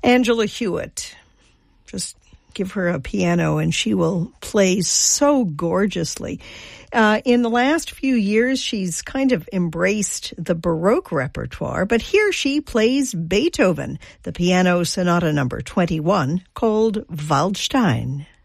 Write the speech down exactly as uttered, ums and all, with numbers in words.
Angela Hewitt. Just give her a piano and she will play so gorgeously. Uh, in the last few years, she's kind of embraced the Baroque repertoire, but here she plays Beethoven, the piano sonata number twenty-one, called Waldstein.